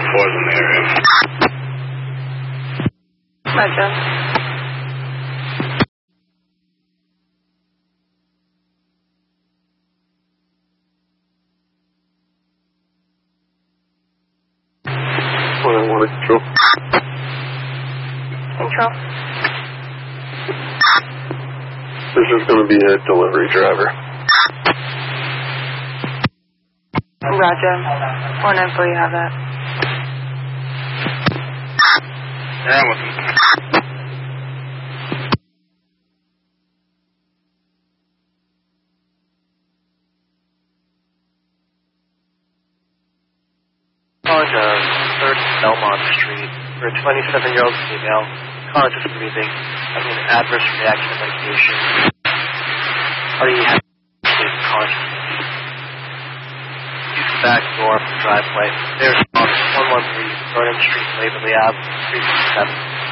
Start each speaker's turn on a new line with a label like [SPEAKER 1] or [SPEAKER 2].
[SPEAKER 1] 4's in the area.
[SPEAKER 2] Roger.
[SPEAKER 1] Control.
[SPEAKER 2] Control.
[SPEAKER 1] This is going to be a delivery driver.
[SPEAKER 2] Roger. 494, you have that.
[SPEAKER 1] Yeah, I'm with him.
[SPEAKER 3] Calling 3rd Belmont Street for a 27-year-old female, conscious breathing, having an adverse reaction to medication. Party has consciousness. Use the back door from the driveway. There's 113 Vernon Street, Waverly Ave, 367.